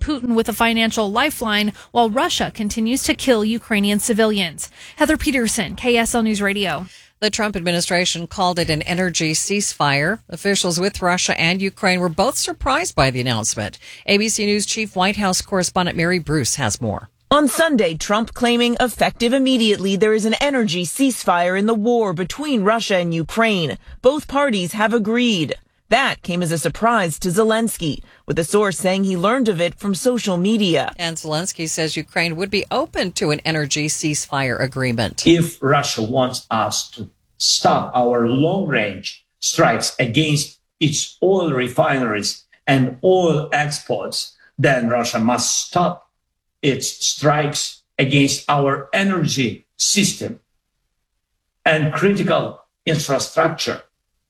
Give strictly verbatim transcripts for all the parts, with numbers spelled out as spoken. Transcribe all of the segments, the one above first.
Putin with a financial lifeline while Russia continues to kill Ukrainian civilians. Heather Peterson, K S L News Radio. The Trump administration called it an energy ceasefire. Officials with Russia and Ukraine were both surprised by the announcement. A B C News Chief White House correspondent Mary Bruce has more. On Sunday, Trump claiming effective immediately there is an energy ceasefire in the war between Russia and Ukraine. Both parties have agreed. That came as a surprise to Zelensky, with a source saying he learned of it from social media. And Zelensky says Ukraine would be open to an energy ceasefire agreement. If Russia wants us to stop our long-range strikes against its oil refineries and oil exports, then Russia must stop its strikes against our energy system and critical infrastructure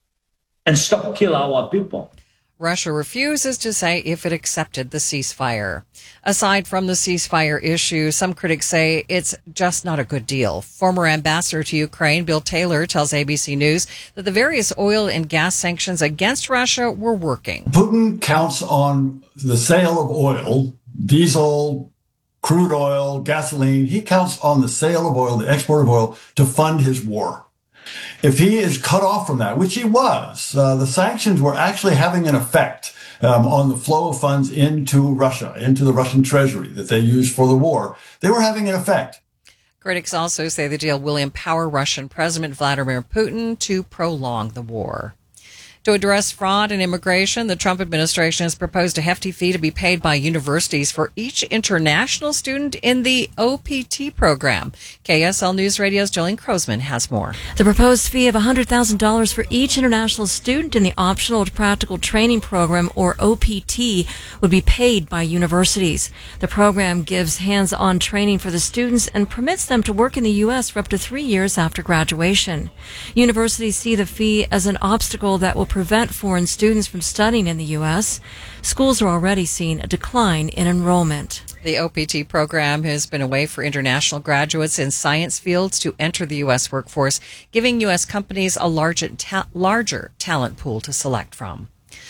and stop kill our people. Russia refuses to say if it accepted the ceasefire. Aside from the ceasefire issue, some critics say it's just not a good deal. Former ambassador to Ukraine, Bill Taylor, tells A B C News that the various oil and gas sanctions against Russia were working. Putin counts on the sale of oil, diesel, crude oil, gasoline. He counts on the sale of oil, the export of oil, to fund his war. If he is cut off from that, which he was, uh, the sanctions were actually having an effect um, on the flow of funds into Russia, into the Russian treasury that they used for the war. They were having an effect. Critics also say the deal will empower Russian President Vladimir Putin to prolong the war. To address fraud and immigration, the Trump administration has proposed a hefty fee to be paid by universities for each international student in the O P T program. K S L News Radio's Jolene Crosman has more. The proposed fee of one hundred thousand dollars for each international student in the Optional Practical Training Program, or O P T, would be paid by universities. The program gives hands-on training for the students and permits them to work in the U S for up to three years after graduation. Universities see the fee as an obstacle that will prevent foreign students from studying in the U S. Schools are already seeing a decline in enrollment. The O P T program has been a way for international graduates in science fields to enter the U S workforce, giving U S companies a larger, ta- larger talent pool to select from.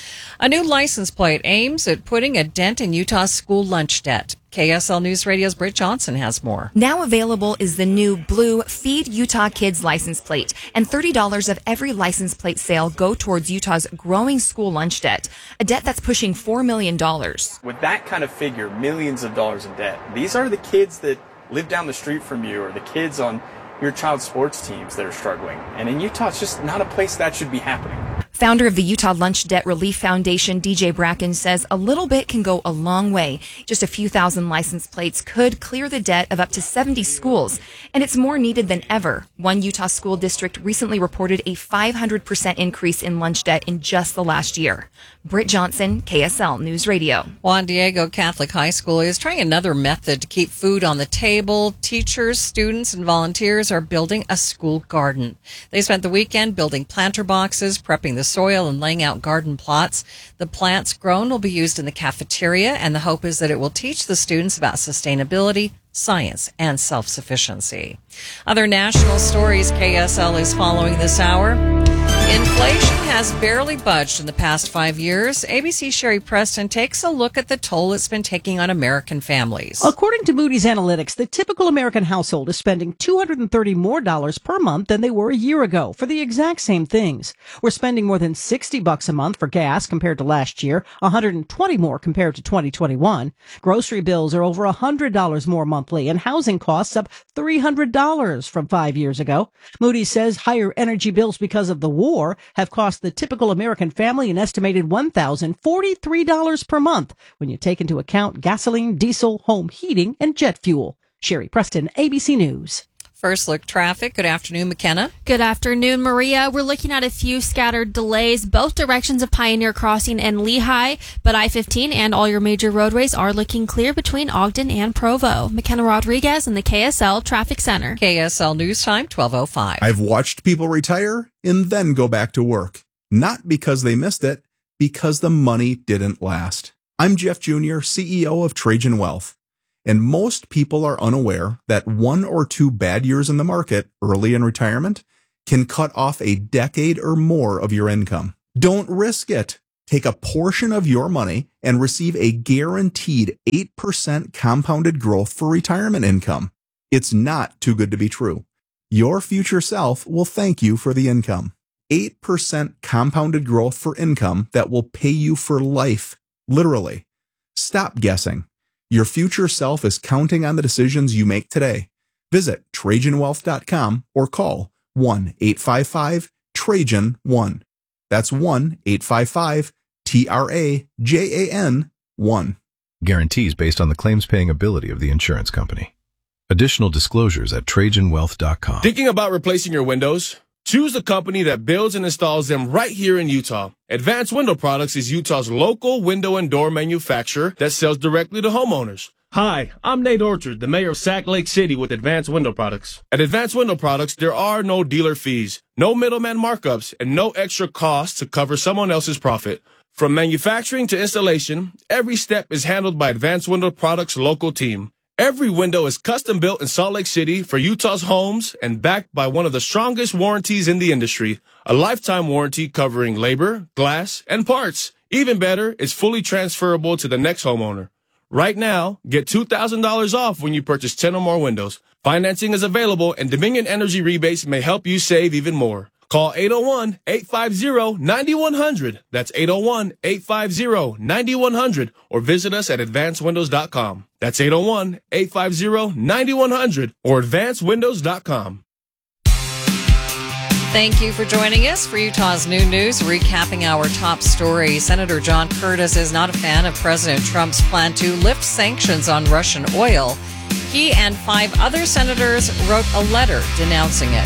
A new license plate aims at putting a dent in Utah's school lunch debt. K S L News Radio's Britt Johnson has more. Now available is the new blue Feed Utah Kids license plate, and thirty dollars of every license plate sale go towards Utah's growing school lunch debt, a debt that's pushing four million dollars. With that kind of figure, millions of dollars in debt, these are the kids that live down the street from you or the kids on your child's sports teams that are struggling. And in Utah, it's just not a place that should be happening. Founder of the Utah Lunch Debt Relief Foundation, D J Bracken, says a little bit can go a long way. Just a few thousand license plates could clear the debt of up to seventy schools, and it's more needed than ever. One Utah school district recently reported a five hundred percent increase in lunch debt in just the last year. Britt Johnson, K S L News Radio. Juan Diego Catholic High School is trying another method to keep food on the table. Teachers, students, and volunteers are building a school garden. They spent the weekend building planter boxes, prepping the soil, and laying out garden plots. The plants grown will be used in the cafeteria, and the hope is that it will teach the students about sustainability, science, and self-sufficiency. Other national stories K S L is following this hour. Inflation has barely budged in the past five years. A B C's Sherry Preston takes a look at the toll it's been taking on American families. According to Moody's Analytics, the typical American household is spending two hundred thirty more dollars per month than they were a year ago for the exact same things. We're spending more than sixty bucks a month for gas compared to last year, one hundred twenty more compared to twenty twenty-one. Grocery bills are over one hundred dollars more monthly, and housing costs up three hundred dollars from five years ago. Moody's says higher energy bills because of the war have cost the typical American family an estimated one thousand forty-three dollars per month when you take into account gasoline, diesel, home heating, and jet fuel. Sherry Preston, A B C News. First look traffic. Good afternoon, McKenna. Good afternoon, Maria. We're looking at a few scattered delays, both directions of Pioneer Crossing and Lehigh, but I fifteen and all your major roadways are looking clear between Ogden and Provo. McKenna Rodriguez in the K S L Traffic Center. K S L News Time, twelve oh five. I've watched people retire and then go back to work. Not because they missed it, because the money didn't last. I'm Jeff Junior, C E O of Trajan Wealth. And most people are unaware that one or two bad years in the market early in retirement can cut off a decade or more of your income. Don't risk it. Take a portion of your money and receive a guaranteed eight percent compounded growth for retirement income. It's not too good to be true. Your future self will thank you for the income. eight percent compounded growth for income that will pay you for life, literally. Stop guessing. Your future self is counting on the decisions you make today. Visit Trajan Wealth dot com or call one eight five five Trajan one. That's one eight five five T R A J A N one. Guarantees based on the claims paying ability of the insurance company. Additional disclosures at Trajan Wealth dot com. Thinking about replacing your windows? Choose a company that builds and installs them right here in Utah. Advanced Window Products is Utah's local window and door manufacturer that sells directly to homeowners. Hi, I'm Nate Orchard, the mayor of Sac Lake City with Advanced Window Products. At Advanced Window Products, there are no dealer fees, no middleman markups, and no extra costs to cover someone else's profit. From manufacturing to installation, every step is handled by Advanced Window Products' local team. Every window is custom built in Salt Lake City for Utah's homes and backed by one of the strongest warranties in the industry, a lifetime warranty covering labor, glass, and parts. Even better, it's fully transferable to the next homeowner. Right now, get two thousand dollars off when you purchase ten or more windows. Financing is available, and Dominion Energy rebates may help you save even more. Call eight oh one, eight five zero, nine one zero zero. That's eight oh one, eight five zero, nine one zero zero, or visit us at advanced windows dot com. That's eight oh one, eight five zero, nine one zero zero or advanced windows dot com. Thank you for joining us for Utah's New News, recapping our top stories. Senator John Curtis is not a fan of President Trump's plan to lift sanctions on Russian oil. He and five other senators wrote a letter denouncing it.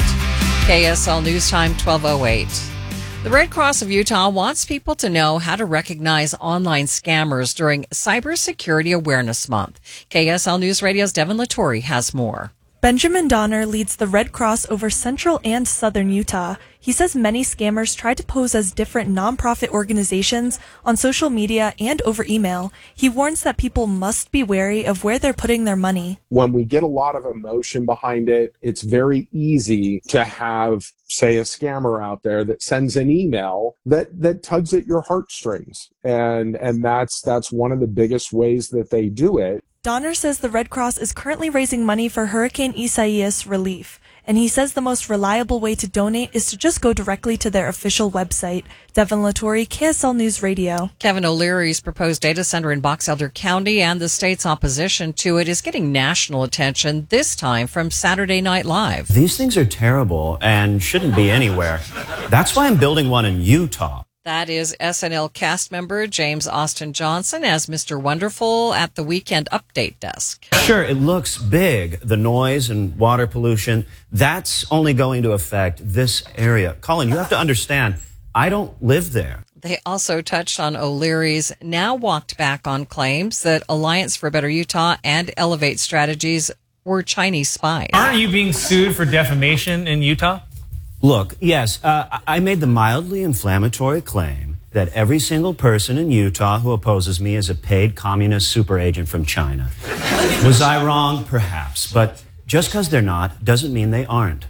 K S L News Time, twelve oh eight. The Red Cross of Utah wants people to know how to recognize online scammers during Cybersecurity Awareness Month. K S L News Radio's Devin Latore has more. Benjamin Donner leads the Red Cross over central and southern Utah. He says many scammers try to pose as different nonprofit organizations on social media and over email. He warns that people must be wary of where they're putting their money. When we get a lot of emotion behind it, it's very easy to have, say, a scammer out there that sends an email that, that tugs at your heartstrings. And, and that's, that's one of the biggest ways that they do it. Donner says the Red Cross is currently raising money for Hurricane Isaias relief, and he says the most reliable way to donate is to just go directly to their official website. Devin Latore, K S L News Radio. Kevin O'Leary's proposed data center in Box Elder County and the state's opposition to it is getting national attention, this time from Saturday Night Live. These things are terrible and shouldn't be anywhere. That's why I'm building one in Utah. That is S N L cast member James Austin Johnson as Mister Wonderful at the Weekend Update desk. Sure, it looks big, the noise and water pollution. That's only going to affect this area. Colin, you have to understand, I don't live there. They also touched on O'Leary's now walked back on claims that Alliance for Better Utah and Elevate Strategies were Chinese spies. Aren't you being sued for defamation in Utah? Look, yes, uh, I made the mildly inflammatory claim that every single person in Utah who opposes me is a paid communist super agent from China. Was I wrong? Perhaps. But just because they're not doesn't mean they aren't.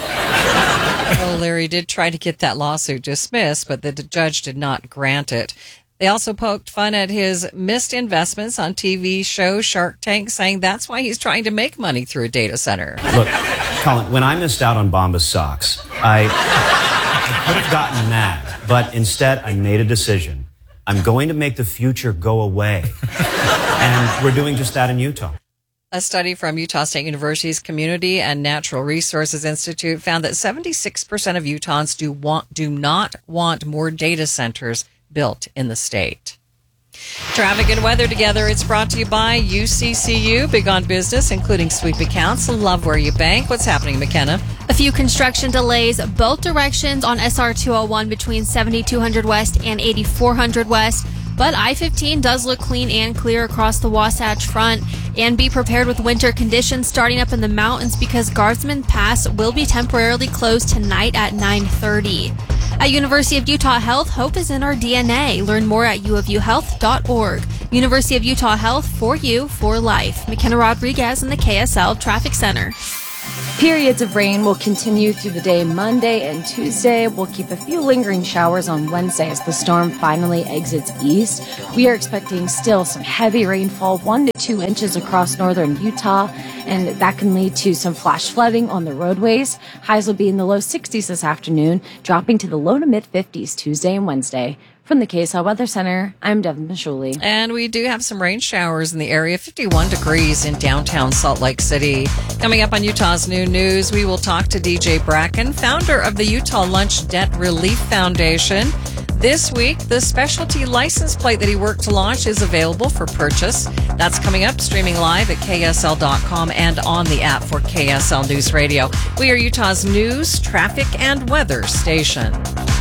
O'Leary did try to get that lawsuit dismissed, but the judge did not grant it. They also poked fun at his missed investments on T V show Shark Tank, saying that's why he's trying to make money through a data center. Look, Colin, when I missed out on Bombas socks, I, I could have gotten mad, but instead I made a decision. I'm going to make the future go away. And we're doing just that in Utah. A study from Utah State University's Community and Natural Resources Institute found that seventy-six percent of Utahns do want do not want more data centers built in the state. Traffic and weather together. It's brought to you by U C C U. Big on business, including sweep accounts. Love where you bank. What's happening, McKenna? A few construction delays, both directions on S R two oh one between seventy-two hundred West and eighty-four hundred West. But I fifteen does look clean and clear across the Wasatch Front. And be prepared with winter conditions starting up in the mountains because Guardsman Pass will be temporarily closed tonight at nine thirty. At University of Utah Health, hope is in our D N A. Learn more at u of u health dot org. University of Utah Health, for you, for life. McKenna Rodriguez in the K S L Traffic Center. Periods of rain will continue through the day Monday and Tuesday. We'll keep a few lingering showers on Wednesday as the storm finally exits east. We are expecting still some heavy rainfall, one to two inches across northern Utah, and that can lead to some flash flooding on the roadways. Highs will be in the low sixties this afternoon, dropping to the low to mid fifties Tuesday and Wednesday. From the K S L Weather Center, I'm Devin Mishuli. And we do have some rain showers in the area, fifty-one degrees in downtown Salt Lake City. Coming up on Utah's New News, we will talk to D J Bracken, founder of the Utah Lunch Debt Relief Foundation. This week, the specialty license plate that he worked to launch is available for purchase. That's coming up, streaming live at K S L dot com and on the app for K S L News Radio. We are Utah's news, traffic, and weather station.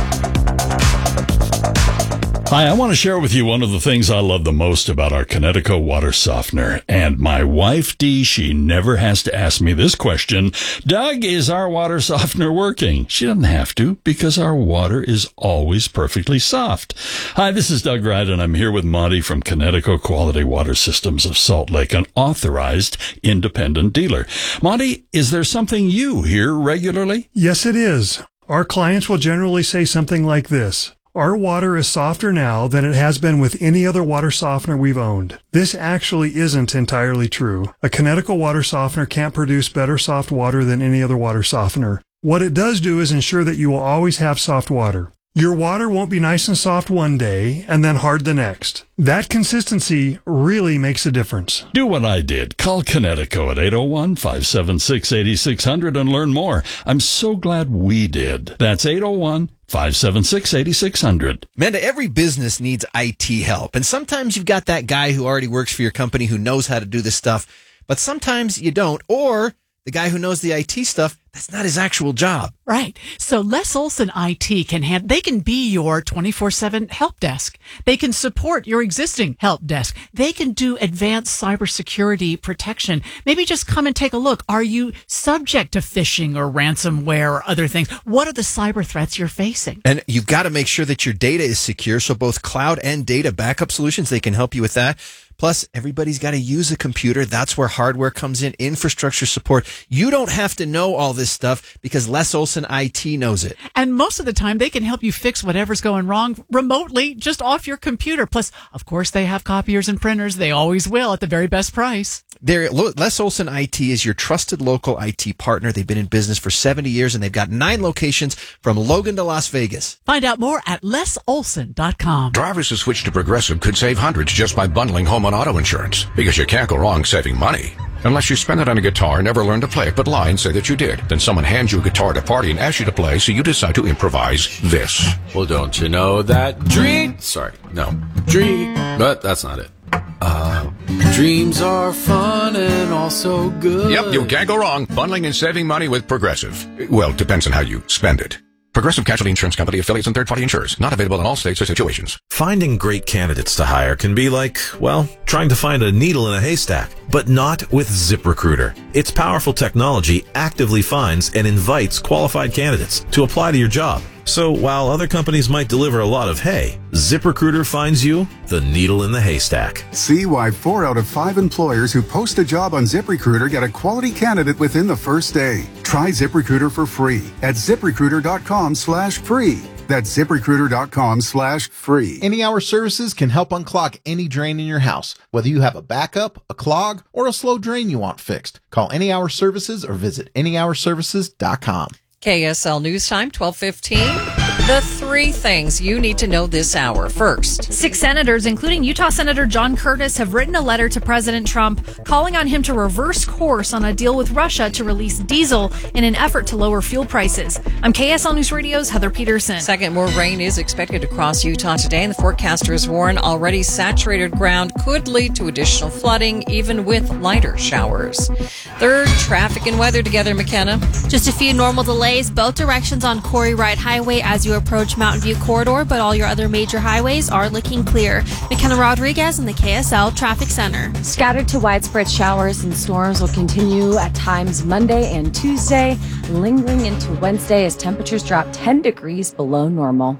Hi, I want to share with you one of the things I love the most about our Kinetico water softener. And my wife, Dee, she never has to ask me this question. Doug, is our water softener working? She doesn't have to because our water is always perfectly soft. Hi, this is Doug Wright, and I'm here with Monty from Kinetico Quality Water Systems of Salt Lake, an authorized independent dealer. Monty, is there something you hear regularly? Yes, it is. Our clients will generally say something like this. Our water is softer now than it has been with any other water softener we've owned. This actually isn't entirely true. A Kinetico water softener can't produce better soft water than any other water softener. What it does do is ensure that you will always have soft water. Your water won't be nice and soft one day and then hard the next. That consistency really makes a difference. Do what I did. Call Kinetico at eight oh one, five seven six, eight six zero zero and learn more. I'm so glad we did. That's eight oh one, five seven six, eight six zero zero. Amanda, every business needs I T help. And sometimes you've got that guy who already works for your company who knows how to do this stuff. But sometimes you don't. Or the guy who knows the I T stuff, that's not his actual job. Right. So Les Olson I T can hand, they can be your twenty-four seven help desk. They can support your existing help desk. They can do advanced cybersecurity protection. Maybe just come and take a look. Are you subject to phishing or ransomware or other things? What are the cyber threats you're facing? And you've got to make sure that your data is secure. So both cloud and data backup solutions, they can help you with that. Plus, everybody's got to use a computer. That's where hardware comes in, infrastructure support. You don't have to know all this stuff because Les Olson I T knows it. And most of the time, they can help you fix whatever's going wrong remotely, just off your computer. Plus, of course, they have copiers and printers. They always will at the very best price. They're, Les Olson I T is your trusted local I T partner. They've been in business for seventy years, and they've got nine locations from Logan to Las Vegas. Find out more at les olson dot com. Drivers who switch to Progressive could save hundreds just by bundling home and auto insurance, because you can't go wrong saving money. Unless you spend it on a guitar and never learn to play it, but lie and say that you did. Then someone hands you a guitar at a party and asks you to play, so you decide to improvise this. Well, don't you know that dream... Sorry, no. Dream... But that's not it. Uh, dreams are fun and also good. Yep, you can't go wrong bundling and saving money with Progressive. Well, it depends on how you spend it. Progressive Casualty Insurance Company, affiliates, and third-party insurers. Not available in all states or situations. Finding great candidates to hire can be like, well, trying to find a needle in a haystack. But not with ZipRecruiter. Its powerful technology actively finds and invites qualified candidates to apply to your job. So while other companies might deliver a lot of hay, ZipRecruiter finds you the needle in the haystack. See why four out of five employers who post a job on ZipRecruiter get a quality candidate within the first day. Try ZipRecruiter for free at ZipRecruiter.com slash free. That's ZipRecruiter.com slash free. Any Hour Services can help unclog any drain in your house, whether you have a backup, a clog, or a slow drain you want fixed. Call Any Hour Services or visit any hour services dot com. K S L News Time, twelve fifteen. The three things you need to know this hour. First, six senators, including Utah Senator John Curtis, have written a letter to President Trump calling on him to reverse course on a deal with Russia to release diesel in an effort to lower fuel prices. I'm K S L News Radio's Heather Peterson. Second, more rain is expected to cross Utah today, and the forecasters warn already saturated ground could lead to additional flooding, even with lighter showers. Third, traffic and weather together, McKenna. Just a few normal delays, both directions on Corey Wright Highway as you approach Mountain View Corridor, but all your other major highways are looking clear. McKenna Rodriguez in the K S L Traffic Center. Scattered to widespread showers and storms will continue at times Monday and Tuesday, lingering into Wednesday as temperatures drop ten degrees below normal.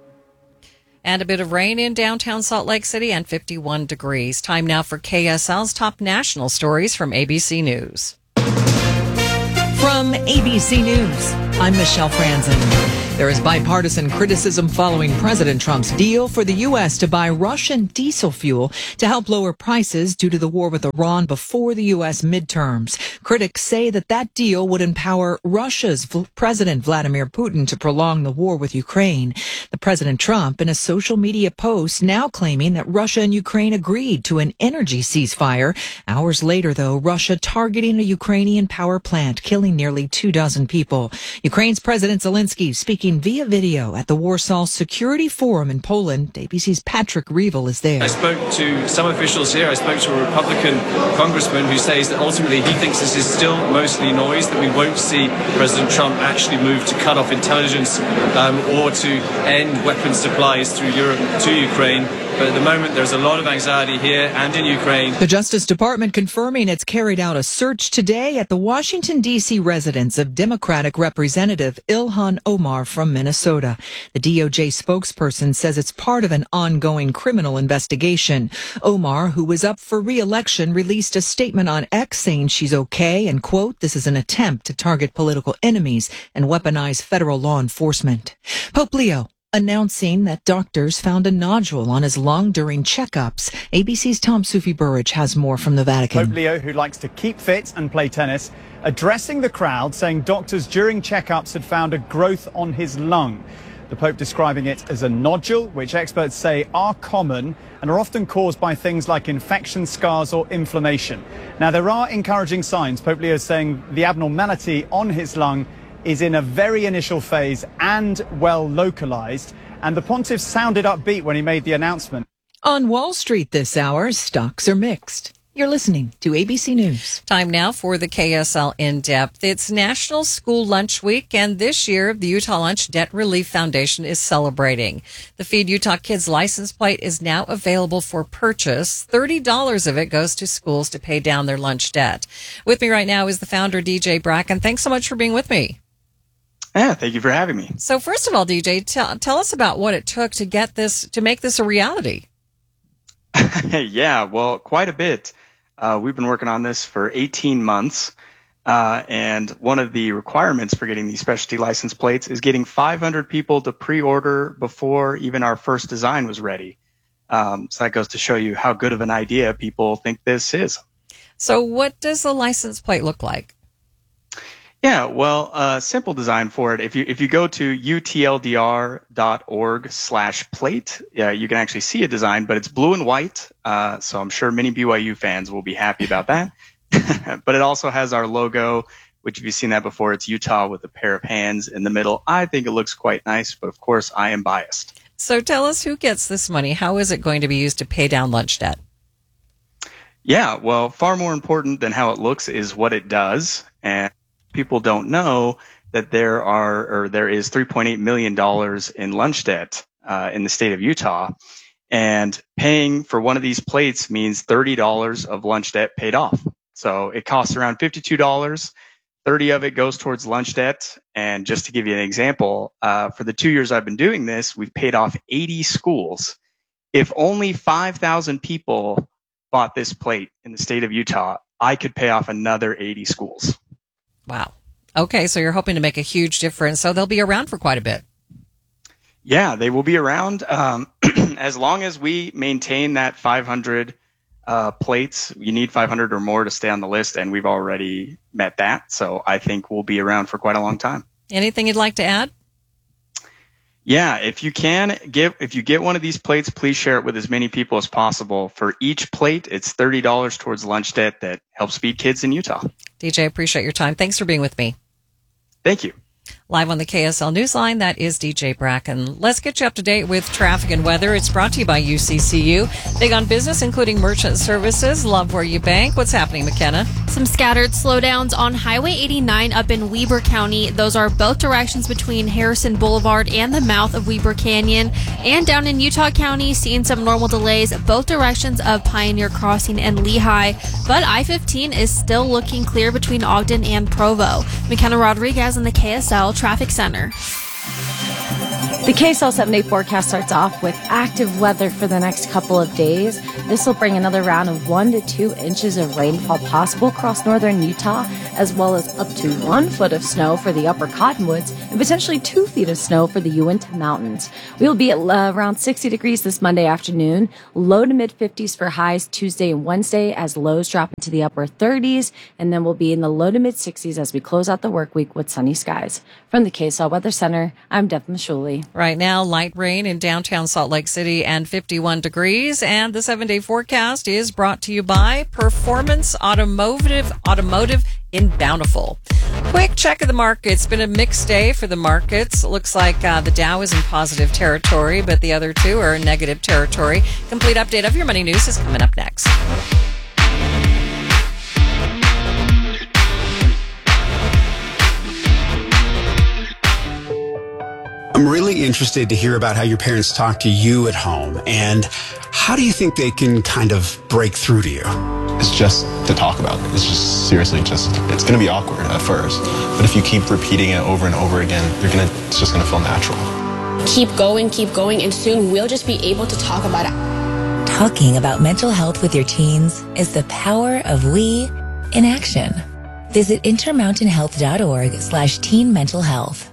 And a bit of rain in downtown Salt Lake City and fifty-one degrees. Time now for K S L's top national stories from A B C News. From A B C News, I'm Michelle Franzen. There is bipartisan criticism following President Trump's deal for the U S to buy Russian diesel fuel to help lower prices due to the war with Iran before the U S midterms. Critics say that that deal would empower Russia's v- President Vladimir Putin to prolong the war with Ukraine. The President Trump, in a social media post, now claiming that Russia and Ukraine agreed to an energy ceasefire. Hours later, though, Russia targeting a Ukrainian power plant, killing nearly two dozen people. Ukraine's President Zelensky speaking via video at the Warsaw Security Forum in Poland. A B C's Patrick Reevell is there. I spoke to some officials here. I spoke to a Republican congressman who says that ultimately he thinks this is still mostly noise, that we won't see President Trump actually move to cut off intelligence um, or to end weapons supplies through Europe to Ukraine. But at the moment, there's a lot of anxiety here and in Ukraine. The Justice Department confirming it's carried out a search today at the Washington, D C residence of Democratic Representative Ilhan Omar from Minnesota. The D O J spokesperson says it's part of an ongoing criminal investigation. Omar, who was up for re-election, released a statement on X saying she's okay and, quote, this is an attempt to target political enemies and weaponize federal law enforcement. Pope Leo announcing that doctors found a nodule on his lung during checkups. A B C's Tom Sufi Burridge has more from the Vatican. Pope Leo, who likes to keep fit and play tennis, addressing the crowd, saying doctors during checkups had found a growth on his lung. The Pope describing it as a nodule, which experts say are common and are often caused by things like infection, scars or inflammation. Now, there are encouraging signs. Pope Leo is saying the abnormality on his lung is in a very initial phase and well localized. And the pontiff sounded upbeat when he made the announcement. On Wall Street this hour, stocks are mixed. You're listening to A B C News. Time now for the K S L In-Depth. It's National School Lunch Week, and this year the Utah Lunch Debt Relief Foundation is celebrating. The Feed Utah Kids license plate is now available for purchase. thirty dollars of it goes to schools to pay down their lunch debt. With me right now is the founder, D J Bracken. Thanks so much for being with me. Yeah, thank you for having me. So first of all, D J, tell, tell us about what it took to get this, to make this a reality. Yeah, well, quite a bit. Uh, we've been working on this for eighteen months. Uh, and one of the requirements for getting these specialty license plates is getting five hundred people to pre-order before even our first design was ready. Um, so that goes to show you how good of an idea people think this is. So what does the license plate look like? Yeah, well, a uh, simple design for it. If you if you go to U T L D R dot org slash plate, yeah, you can actually see a design, but it's blue and white. Uh, so I'm sure many B Y U fans will be happy about that. But it also has our logo, which if you've seen that before, it's Utah with a pair of hands in the middle. I think it looks quite nice, but of course I am biased. So tell us who gets this money. How is it going to be used to pay down lunch debt? Yeah, well, far more important than how it looks is what it does. And people don't know that there are, or there is three point eight million dollars in lunch debt uh, in the state of Utah. And paying for one of these plates means thirty dollars of lunch debt paid off. So it costs around fifty-two dollars. thirty of it goes towards lunch debt. And just to give you an example, uh, for the two years I've been doing this, we've paid off eighty schools. If only five thousand people bought this plate in the state of Utah, I could pay off another eighty schools. Wow. Okay, so you're hoping to make a huge difference. So they'll be around for quite a bit. Yeah, they will be around um, as long as we maintain that five hundred uh, plates. You need five hundred or more to stay on the list, and we've already met that. So I think we'll be around for quite a long time. Anything you'd like to add? Yeah, if you can give, if you get one of these plates, please share it with as many people as possible. For each plate, it's thirty dollars towards lunch debt that helps feed kids in Utah. D J, I appreciate your time. Thanks for being with me. Thank you. Live on the K S L Newsline, that is D J Bracken. Let's get you up to date with traffic and weather. It's brought to you by U C C U. Big on business, including merchant services. Love where you bank. What's happening, McKenna? Some scattered slowdowns on Highway eighty-nine up in Weber County. Those are both directions between Harrison Boulevard and the mouth of Weber Canyon. And down in Utah County, seeing some normal delays, both directions of Pioneer Crossing and Lehigh. But I fifteen is still looking clear between Ogden and Provo. McKenna Rodriguez in the K S L Traffic Center. The K S L seven-day forecast starts off with active weather for the next couple of days. This will bring another round of one to two inches of rainfall possible across northern Utah, as well as up to one foot of snow for the upper Cottonwoods and potentially two feet of snow for the Uinta Mountains. We will be at uh, around sixty degrees this Monday afternoon, low to mid fifties for highs Tuesday and Wednesday as lows drop into the upper thirties, and then we'll be in the low to mid sixties as we close out the work week with sunny skies. From the K S L Weather Center, I'm Deb Mashuli. Right now, light rain in downtown Salt Lake City and fifty-one degrees. And the seven-day forecast is brought to you by Performance Automotive Automotive in Bountiful. Quick check of the market. It's been a mixed day for the markets. It looks like uh, the Dow is in positive territory, but the other two are in negative territory. Complete update of your money news is coming up next. I'm really interested to hear about how your parents talk to you at home, and how do you think they can kind of break through to you? It's just to talk about it. It's just seriously just, it's going to be awkward at first, but if you keep repeating it over and over again, you're gonna, it's just going to feel natural. Keep going, keep going, and soon we'll just be able to talk about it. Talking about mental health with your teens is the power of we in action. Visit intermountainhealth.org slash teen mental health.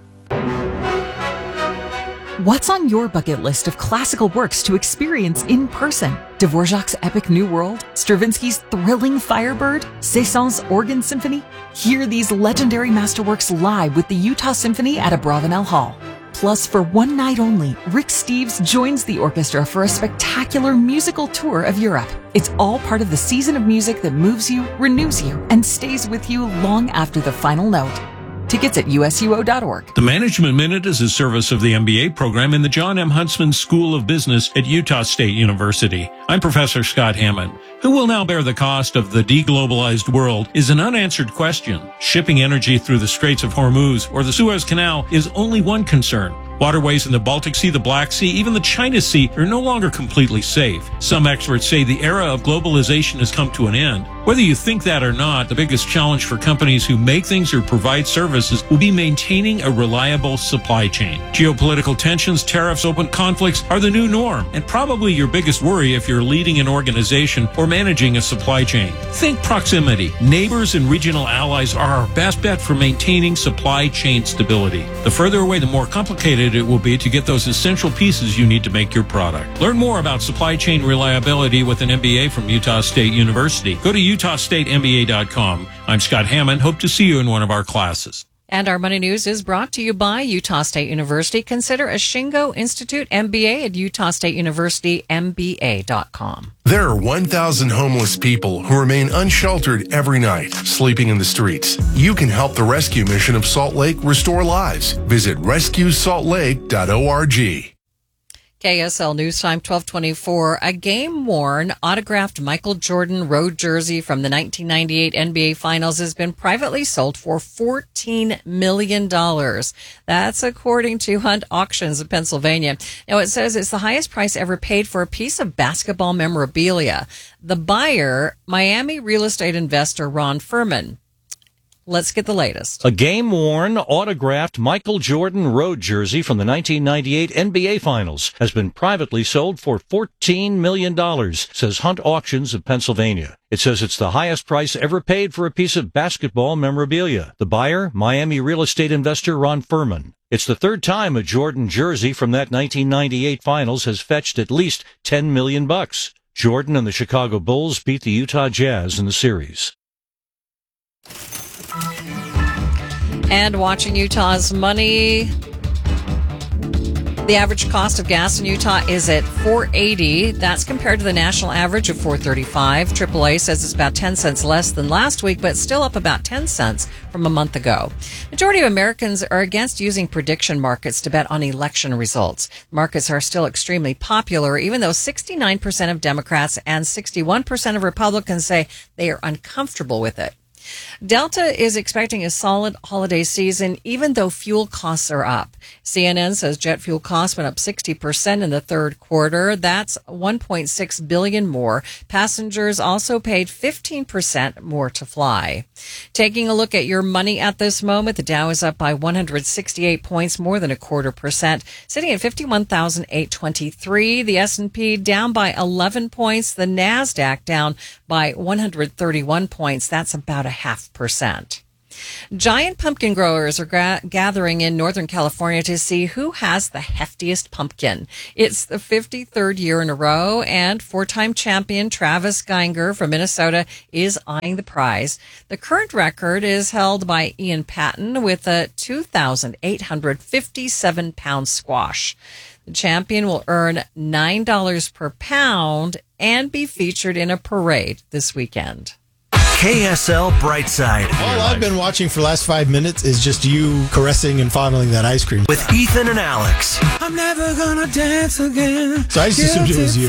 What's on your bucket list of classical works to experience in person? Dvorak's epic New World, Stravinsky's thrilling Firebird, Saint-Saëns Organ Symphony? Hear these legendary masterworks live with the Utah Symphony at Abravanel Hall. Plus, for one night only, Rick Steves joins the orchestra for a spectacular musical tour of Europe. It's all part of the season of music that moves you, renews you, and stays with you long after the final note. Tickets at U S U O dot org. The Management Minute is a service of the M B A program in the John M. Huntsman School of Business at Utah State University. I'm Professor Scott Hammond. Who will now bear the cost of the deglobalized world is an unanswered question. Shipping energy through the Straits of Hormuz or the Suez Canal is only one concern. Waterways in the Baltic Sea, the Black Sea, even the China Sea are no longer completely safe. Some experts say the era of globalization has come to an end. Whether you think that or not, the biggest challenge for companies who make things or provide services will be maintaining a reliable supply chain. Geopolitical tensions, tariffs, open conflicts are the new norm, and probably your biggest worry if you're leading an organization or managing a supply chain. Think proximity. Neighbors and regional allies are our best bet for maintaining supply chain stability. The further away, the more complicated it will be to get those essential pieces you need to make your product. Learn more about supply chain reliability with an M B A from Utah State University. Go to utah state m b a dot com. I'm Scott Hammond. Hope to see you in one of our classes. And our money news is brought to you by Utah State University. Consider a Shingo Institute M B A at Utah State University M B A dot com. There are one thousand homeless people who remain unsheltered every night, sleeping in the streets. You can help the rescue mission of Salt Lake restore lives. Visit rescue salt lake dot org. K S L News Time twelve twenty-four. A game-worn, autographed Michael Jordan road jersey from the nineteen ninety-eight N B A Finals has been privately sold for fourteen million dollars. That's according to Hunt Auctions of Pennsylvania. Now, it says it's the highest price ever paid for a piece of basketball memorabilia. The buyer, Miami real estate investor Ron Furman. Let's get the latest. A game-worn, autographed Michael Jordan road jersey from the nineteen ninety-eight N B A Finals has been privately sold for fourteen million dollars, says Hunt Auctions of Pennsylvania. It says it's the highest price ever paid for a piece of basketball memorabilia. The buyer, Miami real estate investor Ron Furman. It's the third time a Jordan jersey from that nineteen ninety-eight Finals has fetched at least ten million bucks. Jordan and the Chicago Bulls beat the Utah Jazz in the series. And watching Utah's money, the average cost of gas in Utah is at four eighty. That's compared to the national average of four thirty-five. triple A says it's about ten cents less than last week, but still up about ten cents from a month ago. Majority of Americans are against using prediction markets to bet on election results. Markets are still extremely popular, even though sixty-nine percent of Democrats and sixty-one percent of Republicans say they are uncomfortable with it. Delta is expecting a solid holiday season, even though fuel costs are up. C N N says jet fuel costs went up sixty percent in the third quarter. That's one point six billion dollars more. Passengers also paid fifteen percent more to fly. Taking a look at your money at this moment, the Dow is up by one hundred sixty-eight points, more than a quarter percent, sitting at fifty-one thousand eight hundred twenty-three. The S and P down by eleven points. The NASDAQ down by one hundred thirty-one points. That's about a half percent. Giant pumpkin growers are gra- gathering in Northern California to see who has the heftiest pumpkin. It's the fifty-third year in a row, and four-time champion Travis Geinger from Minnesota is eyeing the prize. The current record is held by Ian Patton with a two thousand eight hundred fifty-seven pound squash. The champion will earn nine dollars per pound and be featured in a parade this weekend. K S L Brightside. All I've been watching for the last five minutes is just you caressing and fondling that ice cream. With Ethan and Alex. I'm never gonna dance again. So I just assumed it was you.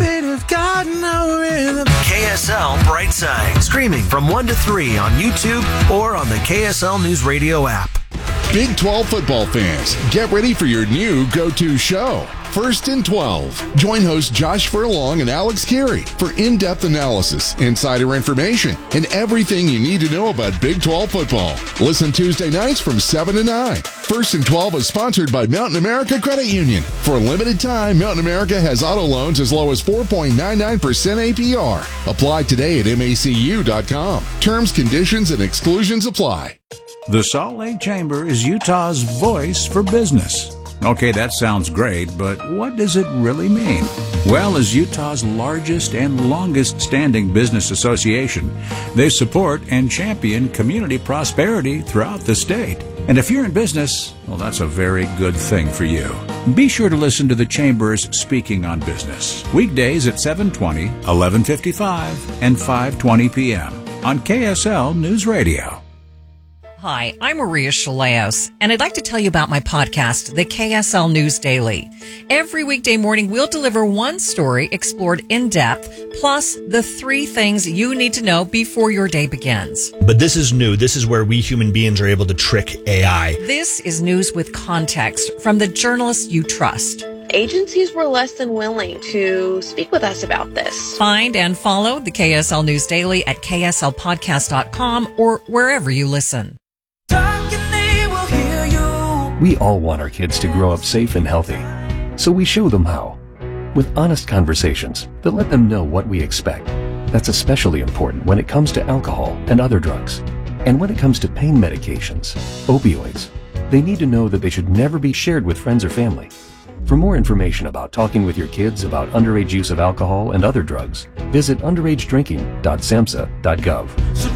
K S L Brightside. Streaming from one to three on YouTube or on the K S L News Radio app. Big twelve football fans, get ready for your new go-to show. First and twelve. Join hosts Josh Furlong and Alex Carey for in-depth analysis, insider information, and everything you need to know about Big twelve football. Listen Tuesday nights from seven to nine. First and twelve is sponsored by Mountain America Credit Union. For a limited time, Mountain America has auto loans as low as four point nine nine percent A P R. Apply today at M A C U dot com. Terms, conditions, and exclusions apply. The Salt Lake Chamber is Utah's voice for business. Okay, that sounds great, but what does it really mean? Well, as Utah's largest and longest standing business association, they support and champion community prosperity throughout the state. And if you're in business, well, that's a very good thing for you. Be sure to listen to the Chamber's Speaking on Business, weekdays at seven twenty, eleven fifty-five, and five twenty p.m. on K S L News Radio. Hi, I'm Maria Chaleos, and I'd like to tell you about my podcast, the K S L News Daily. Every weekday morning, we'll deliver one story explored in depth, plus the three things you need to know before your day begins. But this is new. This is where we human beings are able to trick A I. This is news with context from the journalists you trust. Agencies were less than willing to speak with us about this. Find and follow the K S L News Daily at K S L podcast dot com or wherever you listen. We all want our kids to grow up safe and healthy, so we show them how. With honest conversations that let them know what we expect. That's especially important when it comes to alcohol and other drugs. And when it comes to pain medications, opioids, they need to know that they should never be shared with friends or family. For more information about talking with your kids about underage use of alcohol and other drugs, visit underage drinking dot samhsa dot gov.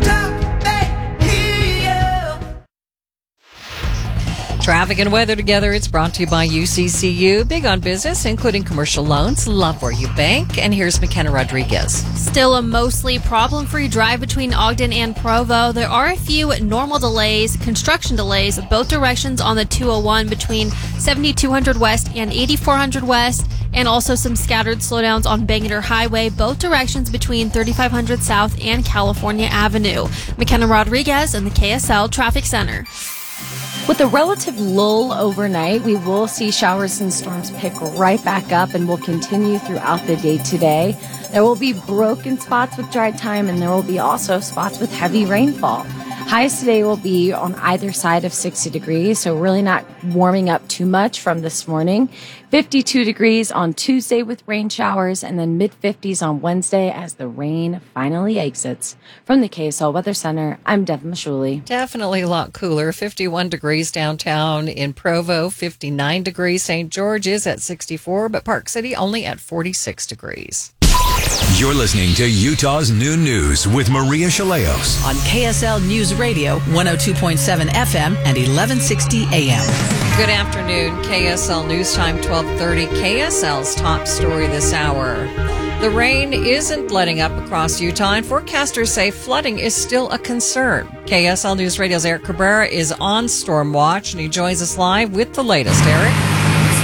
Traffic and weather together. It's brought to you by U C C U. Big on business, including commercial loans. Love where you bank. And here's McKenna Rodriguez. Still a mostly problem-free drive between Ogden and Provo. There are a few normal delays, construction delays, both directions on the two oh one between seventy-two hundred West and eighty-four hundred West, and also some scattered slowdowns on Bangerter Highway, both directions between thirty-five hundred South and California Avenue. McKenna Rodriguez in the K S L Traffic Center. With a relative lull overnight, we will see showers and storms pick right back up and will continue throughout the day today. There will be broken spots with dry time, and there will be also spots with heavy rainfall. Highs today will be on either side of sixty degrees, so really not warming up too much from this morning. fifty-two degrees on Tuesday with rain showers, and then mid-fifties on Wednesday as the rain finally exits. From the K S L Weather Center, I'm Devin Mashuli. Definitely a lot cooler. fifty-one degrees downtown in Provo, fifty-nine degrees. Saint George is at sixty-four, but Park City only at forty-six degrees. You're listening to Utah's New News with Maria Chaleos on K S L News Radio, one oh two point seven F M and eleven sixty A M. Good afternoon. K S L News Time, twelve thirty. K S L's top story this hour. The rain isn't letting up across Utah, and forecasters say flooding is still a concern. K S L News Radio's Eric Cabrera is on storm watch, and he joins us live with the latest. Eric?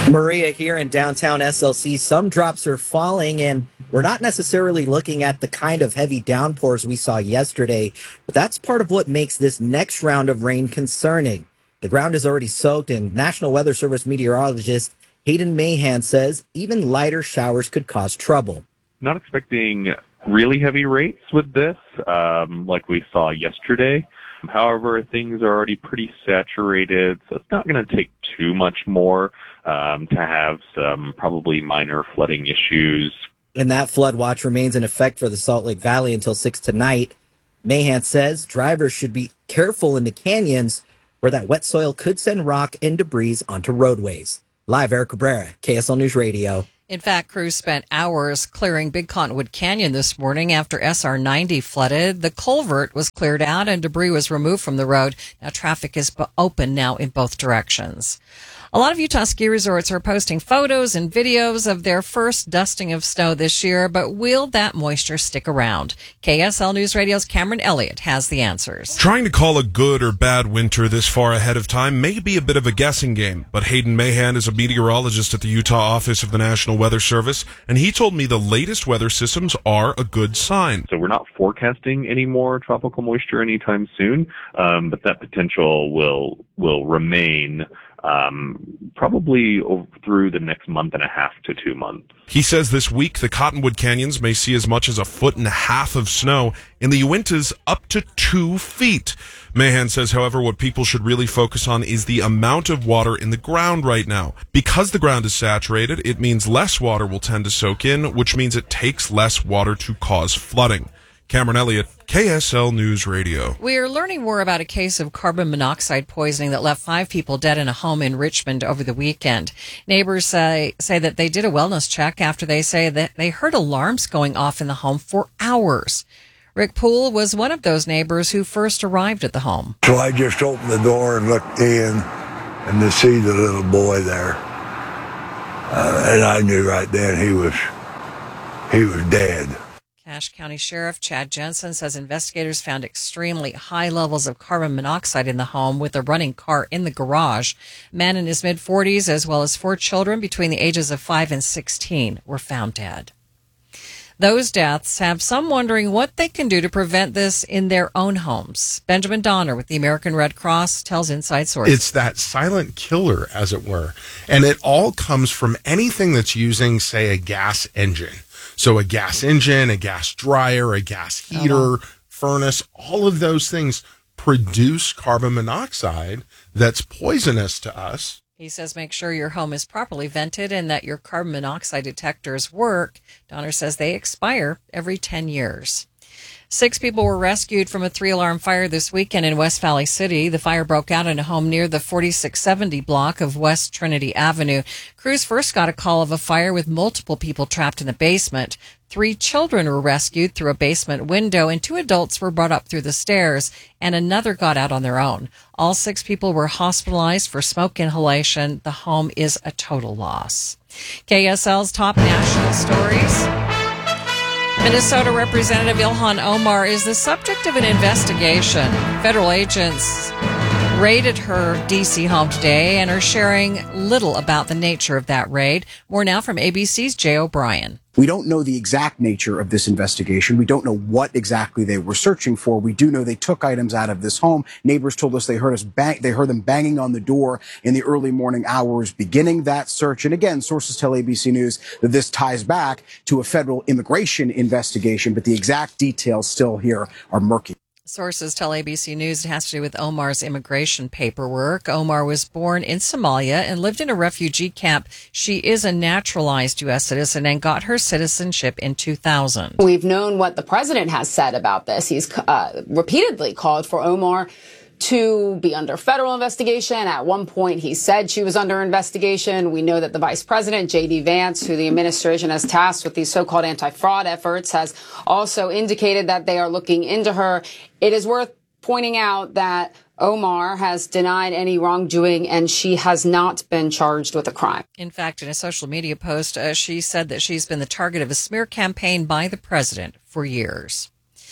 Maria, here in downtown S L C, some drops are falling, and we're not necessarily looking at the kind of heavy downpours we saw yesterday, but that's part of what makes this next round of rain concerning. The ground is already soaked, and National Weather Service meteorologist Hayden Mahan says even lighter showers could cause trouble. Not expecting really heavy rates with this, um, like we saw yesterday. However, things are already pretty saturated, so it's not going to take too much more um, to have some probably minor flooding issues. And that flood watch remains in effect for the Salt Lake Valley until six tonight. Mahan says drivers should be careful in the canyons where that wet soil could send rock and debris onto roadways. Live, Eric Cabrera, K S L News Radio. In fact, crews spent hours clearing Big Cottonwood Canyon this morning after S R ninety flooded. The culvert was cleared out and debris was removed from the road. Now traffic is open now in both directions. A lot of Utah ski resorts are posting photos and videos of their first dusting of snow this year, but will that moisture stick around? K S L News Radio's Cameron Elliott has the answers. Trying to call a good or bad winter this far ahead of time may be a bit of a guessing game, but Hayden Mahan is a meteorologist at the Utah office of the National Weather Service, and he told me the latest weather systems are a good sign. So we're not forecasting any more tropical moisture anytime soon, um, but that potential will will remain Um, probably over through the next month and a half to two months. He says this week the Cottonwood Canyons may see as much as a foot and a half of snow, in the Uintas up to two feet. Mahan says, however, what people should really focus on is the amount of water in the ground right now. Because the ground is saturated, it means less water will tend to soak in, which means it takes less water to cause flooding. Cameron Elliott, K S L News Radio. We are learning more about a case of carbon monoxide poisoning that left five people dead in a home in Richmond over the weekend. Neighbors say, say that they did a wellness check after they say that they heard alarms going off in the home for hours. Rick Poole was one of those neighbors who first arrived at the home. So I just opened the door and looked in and to see the little boy there. Uh, and I knew right then he was, he was dead. Cache County Sheriff Chad Jensen says investigators found extremely high levels of carbon monoxide in the home with a running car in the garage. A man in his mid-forties, as well as four children between the ages of five and sixteen, were found dead. Those deaths have some wondering what they can do to prevent this in their own homes. Benjamin Donner with the American Red Cross tells Inside Source. It's that silent killer, as it were. And it all comes from anything that's using, say, a gas engine. So a gas engine, a gas dryer, a gas heater, uh-huh. furnace, all of those things produce carbon monoxide that's poisonous to us. He says make sure your home is properly vented and that your carbon monoxide detectors work. Donner says they expire every ten years. Six people were rescued from a three-alarm fire this weekend in West Valley City. The fire broke out in a home near the forty-six seventy block of West Trinity Avenue. Crews first got a call of a fire with multiple people trapped in the basement. Three children were rescued through a basement window, and two adults were brought up through the stairs, and another got out on their own. All six people were hospitalized for smoke inhalation. The home is a total loss. K S L's top national stories. Minnesota Representative Ilhan Omar is the subject of an investigation. Federal agents raided her D C home today and are sharing little about the nature of that raid. More now from A B C's Jay O'Brien. We don't know the exact nature of this investigation. We don't know what exactly they were searching for. We do know they took items out of this home. Neighbors told us they heard us bang, they heard them banging on the door in the early morning hours beginning that search. And again, sources tell A B C News that this ties back to a federal immigration investigation, but the exact details still here are murky. Sources tell A B C News it has to do with Omar's immigration paperwork. Omar was born in Somalia and lived in a refugee camp. She is a naturalized U S citizen and got her citizenship in two thousand. We've known what the president has said about this. He's uh, repeatedly called for Omar to be under federal investigation. At one point, he said she was under investigation. We know that the vice president, J D Vance, who the administration has tasked with these so-called anti-fraud efforts, has also indicated that they are looking into her. It is worth pointing out that Omar has denied any wrongdoing, and she has not been charged with a crime. In fact, in a social media post, uh, she said that she's been the target of a smear campaign by the president for years.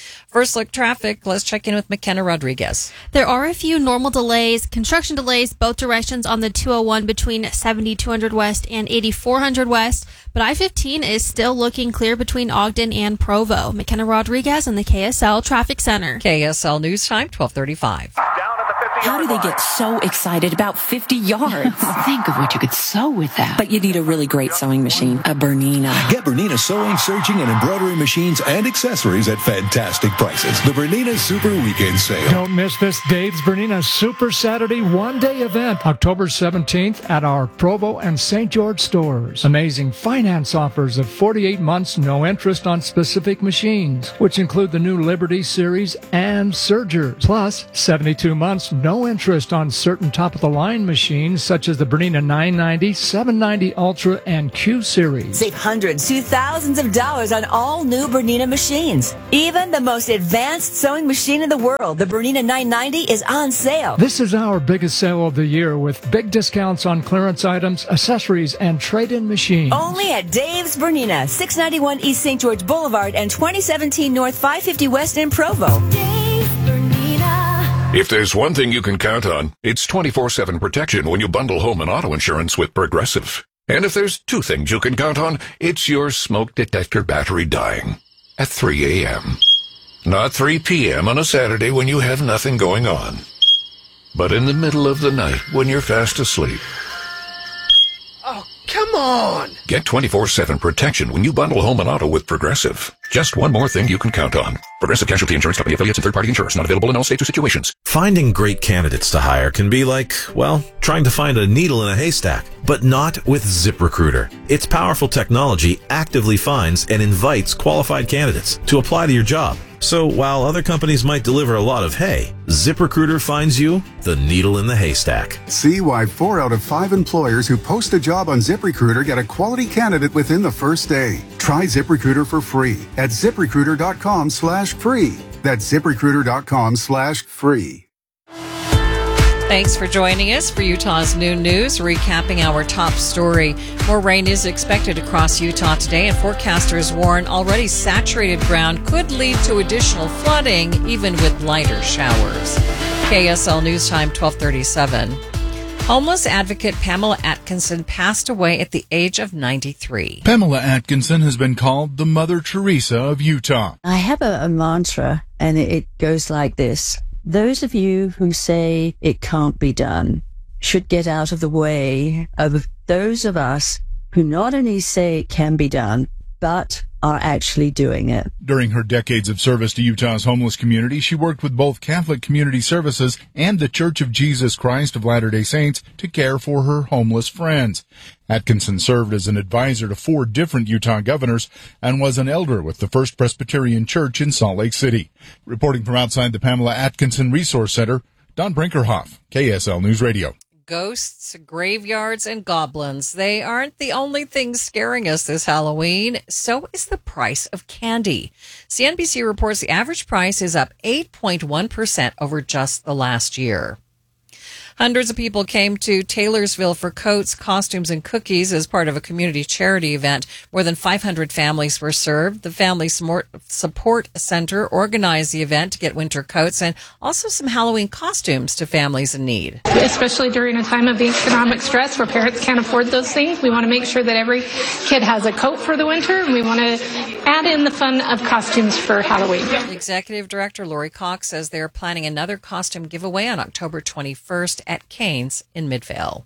First look traffic. Let's check in with McKenna Rodriguez. There are a few normal delays, construction delays, both directions on the two oh one between seventy-two hundred West and eighty-four hundred West. But I fifteen is still looking clear between Ogden and Provo. McKenna Rodriguez in the K S L Traffic Center. K S L News Time, twelve thirty-five. How do they get so excited about fifty yards? Think of what you could sew with that. But you need a really great sewing machine, a Bernina. Get Bernina sewing, serging, and embroidery machines and accessories at fantastic prices. The Bernina Super Weekend Sale. Don't miss this Dave's Bernina Super Saturday one-day event, October seventeenth at our Provo and Saint George stores. Amazing finance offers of forty-eight months, no interest on specific machines, which include the new Liberty Series and Surgers. Plus, seventy-two months, no interest on certain top-of-the-line machines such as the Bernina nine ninety, seven ninety Ultra, and Q Series. Save hundreds to thousands of dollars on all new Bernina machines. Even the most advanced sewing machine in the world, the Bernina nine ninety, is on sale. This is our biggest sale of the year with big discounts on clearance items, accessories, and trade-in machines. Only at Dave's Bernina, six ninety-one East Saint George Boulevard and twenty seventeen North five fifty West in Provo. If there's one thing you can count on, it's twenty-four seven protection when you bundle home and auto insurance with Progressive. And if there's two things you can count on, it's your smoke detector battery dying at three a.m. Not three p.m. on a Saturday when you have nothing going on, but in the middle of the night when you're fast asleep. Oh, come on! Get twenty-four seven protection when you bundle home and auto with Progressive. Just one more thing you can count on. Progressive Casualty Insurance Company affiliates and third-party insurers not available in all states or situations. Finding great candidates to hire can be like, well, trying to find a needle in a haystack, but not with ZipRecruiter. Its powerful technology actively finds and invites qualified candidates to apply to your job. So while other companies might deliver a lot of hay, ZipRecruiter finds you the needle in the haystack. See why four out of five employers who post a job on ZipRecruiter get a quality candidate within the first day. Try ZipRecruiter for free at ZipRecruiter.com slash free. That's ZipRecruiter.com slash free. Thanks for joining us for Utah's Noon News, recapping our top story. More rain is expected across Utah today, and forecasters warn already saturated ground could lead to additional flooding, even with lighter showers. K S L News Time, twelve thirty-seven. Homeless advocate Pamela Atkinson passed away at the age of ninety-three. Pamela Atkinson has been called the Mother Teresa of Utah. I have a, a mantra, and it goes like this. Those of you who say it can't be done should get out of the way of those of us who not only say it can be done, but are actually doing it. During her decades of service to Utah's homeless community, she worked with both Catholic Community Services and the Church of Jesus Christ of Latter-day Saints to care for her homeless friends. Atkinson served as an advisor to four different Utah governors and was an elder with the First Presbyterian Church in Salt Lake City. Reporting from outside the Pamela Atkinson Resource Center, Don Brinkerhoff, K S L News Radio. Ghosts, graveyards, and goblins. They aren't the only things scaring us this Halloween. So is the price of candy. C N B C reports the average price is up eight point one percent over just the last year. Hundreds of people came to Taylorsville for coats, costumes, and cookies as part of a community charity event. More than five hundred families were served. The Family Support Center organized the event to get winter coats and also some Halloween costumes to families in need. Especially during a time of economic stress where parents can't afford those things, we want to make sure that every kid has a coat for the winter, and we want to add in the fun of costumes for Halloween. Executive Director Lori Cox says they're planning another costume giveaway on October twenty-first at Canes in Midvale.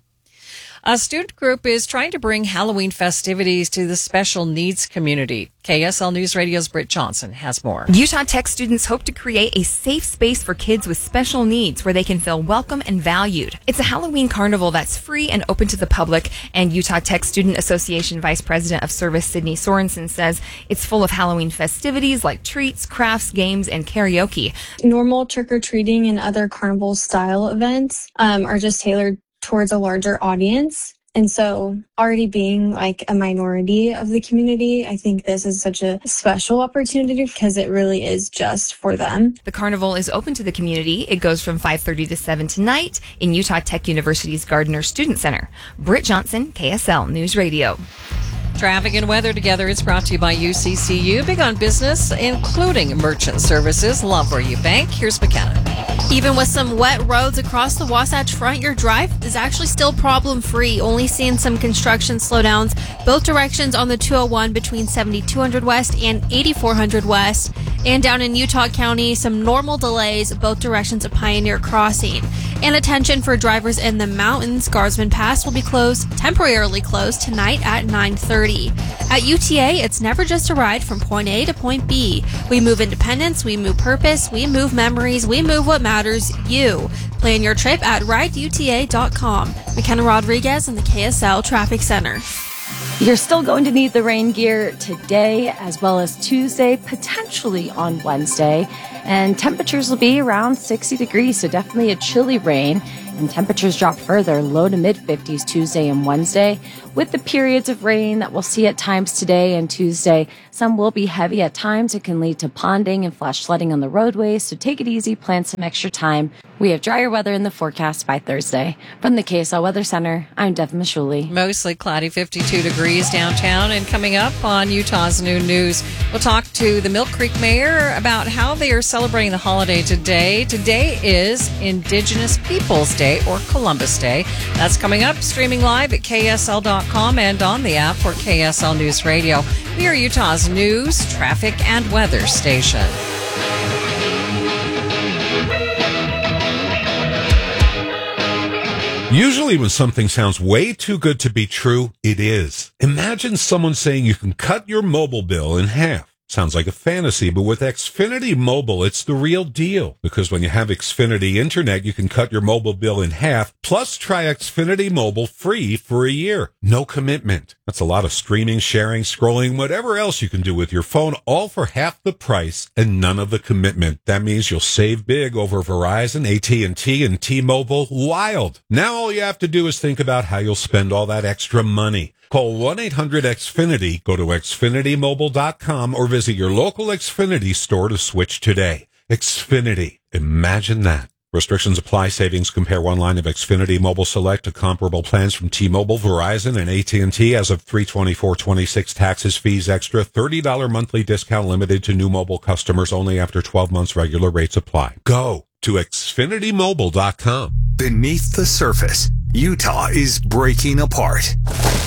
A student group is trying to bring Halloween festivities to the special needs community. K S L News Radio's Britt Johnson has more. Utah Tech students hope to create a safe space for kids with special needs where they can feel welcome and valued. It's a Halloween carnival that's free and open to the public, and Utah Tech Student Association Vice President of Service Sydney Sorensen says it's full of Halloween festivities like treats, crafts, games, and karaoke. Normal trick-or-treating and other carnival-style events um, are just tailored towards a larger audience. And so already being like a minority of the community, I think this is such a special opportunity because it really is just for them. The carnival is open to the community. It goes from five thirty to seven tonight in Utah Tech University's Gardner Student Center. Britt Johnson, K S L News Radio. Traffic and weather together is brought to you by U C C U. Big on business, including merchant services. Love where you bank. Here's McKenna. Even with some wet roads across the Wasatch Front, your drive is actually still problem-free. Only seeing some construction slowdowns both directions on the two oh one between seventy-two hundred West and eighty-four hundred West. And down in Utah County, some normal delays both directions of Pioneer Crossing. And attention for drivers in the mountains. Guardsman Pass will be closed, temporarily closed tonight at nine thirty. At U T A, it's never just a ride from point A to point B. We move independence, we move purpose, we move memories, we move what matters, you. Plan your trip at ride U T A dot com. McKenna Rodriguez in the K S L Traffic Center. You're still going to need the rain gear today as well as Tuesday, potentially on Wednesday. And temperatures will be around sixty degrees, so definitely a chilly rain. And temperatures drop further, low to mid fifties Tuesday and Wednesday. With the periods of rain that we'll see at times today and Tuesday, some will be heavy at times. It can lead to ponding and flash flooding on the roadways, so take it easy, plan some extra time. We have drier weather in the forecast by Thursday. From the K S L Weather Center, I'm Devin Mashuli. Mostly cloudy, fifty-two degrees downtown. And coming up on Utah's Noon News, we'll talk to the Milk Creek mayor about how they are celebrating the holiday today. Today is Indigenous Peoples Day, or Columbus Day. That's coming up, streaming live at K S L dot com and on the app for K S L News Radio. We are Utah's news, traffic, and weather station. Usually when something sounds way too good to be true, it is. Imagine someone saying you can cut your mobile bill in half. Sounds like a fantasy, but with Xfinity Mobile, it's the real deal. Because when you have Xfinity Internet, you can cut your mobile bill in half, plus try Xfinity Mobile free for a year. No commitment. That's a lot of streaming, sharing, scrolling, whatever else you can do with your phone, all for half the price and none of the commitment. That means you'll save big over Verizon, A T and T, and T-Mobile. Wild. Now all you have to do is think about how you'll spend all that extra money. Call one eight hundred X Finity, go to Xfinity Mobile dot com, or visit your local Xfinity store to switch today. Xfinity. Imagine that. Restrictions apply. Savings compare one line of Xfinity Mobile Select to comparable plans from T-Mobile, Verizon, and A T and T as of three twenty-four twenty-six. Taxes, fees, extra. thirty dollars monthly discount limited to new mobile customers only after twelve months. Regular rates apply. Go to Xfinity Mobile dot com. Beneath the surface, Utah is breaking apart.